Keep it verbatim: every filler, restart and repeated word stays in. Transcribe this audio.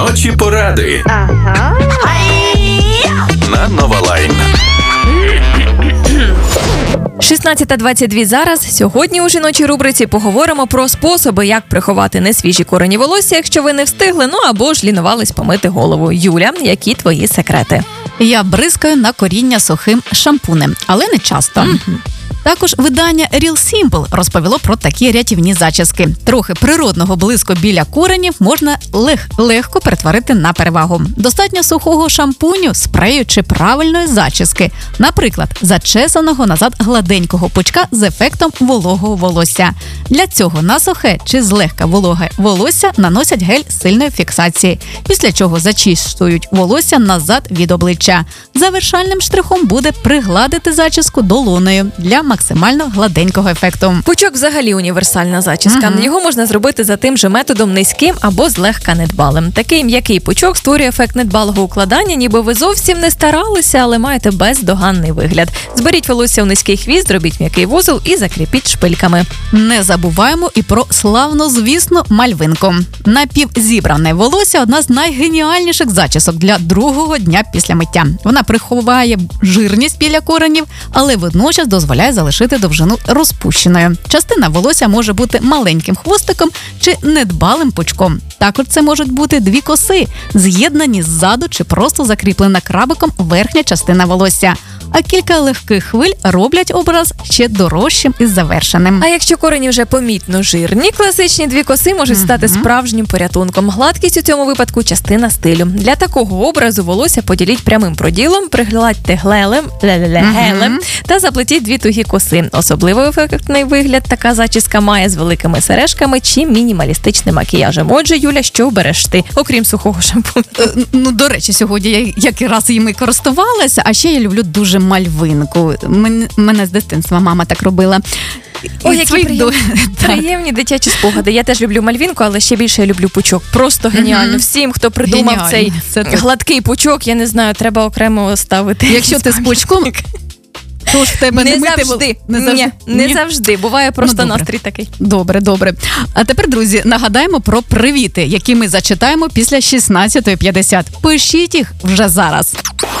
Жіночі поради. Ага. На Нова Лайн. шістнадцята двадцять два зараз. Сьогодні у жіночій рубриці поговоримо про способи, як приховати несвіжі корені волосся, якщо ви не встигли, ну або ж лінувались помити голову. Юля, які твої секрети? Я бризкаю на коріння сухим шампунем, але не часто. Mm-hmm. Також видання Real Simple розповіло про такі рятівні зачіски. Трохи природного блиску біля коренів можна лег- легко перетворити на перевагу. Достатньо сухого шампуню, спрею чи правильної зачіски. Наприклад, зачесаного назад гладенького пучка з ефектом вологого волосся. Для цього на сухе чи злегка вологе волосся наносять гель сильної фіксації, після чого зачісують волосся назад від обличчя. Завершальним штрихом буде пригладити зачіску долонею для максимально гладенького ефекту. Пучок взагалі універсальна зачіска. Угу. Його можна зробити за тим же методом низьким або злегка недбалим. Такий м'який пучок створює ефект недбалого укладання, ніби ви зовсім не старалися, але маєте бездоганний вигляд. Зберіть волосся у низький хвіст, зробіть м'який вузол і закріпіть шпильками. Не забуваємо і про славнозвісну мальвинку. Напівзібране волосся – одна з найгеніальніших зачісок для другого дня після миття. Вона приховує жирність біля коренів, але водночас дозволяє залишити довжину розпущеною. Частина волосся може бути маленьким хвостиком чи недбалим пучком. Також це можуть бути дві коси, з'єднані ззаду чи просто закріплена крабиком верхня частина волосся. А кілька легких хвиль роблять образ ще дорожчим і завершеним. А якщо корені вже помітно жирні, класичні дві коси можуть стати mm-hmm. справжнім порятунком. Гладкість у цьому випадку – частина стилю. Для такого образу волосся поділіть прямим проділом, пригладьте глелем, гелем mm-hmm. та заплетіть дві тугі коси. Особливо ефектний вигляд така зачіска має з великими сережками чи мінімалістичним макіяжем. Отже, Юля, що береш ти, окрім сухого шампуну? Ну, до речі, сьогодні я якраз їм і користувалася, а ще я люблю дуже мальвинку. Мен, мене з дитинства мама так робила. Ой, які приємні, до... приємні дитячі спогади. Я теж люблю мальвинку, але ще більше я люблю пучок. Просто геніально. Mm-hmm. Всім, хто придумав геніально. Цей Це гладкий пучок, я не знаю, треба окремо ставити. Якщо ти з пучком, то ж в тебе не, не завжди. Мити... Не завжди. Ні, не Ні? завжди. Буває просто ну, настрій такий. Добре, добре. А тепер, друзі, нагадаємо про привіти, які ми зачитаємо після шістнадцятої п'ятдесят. Пишіть їх вже зараз.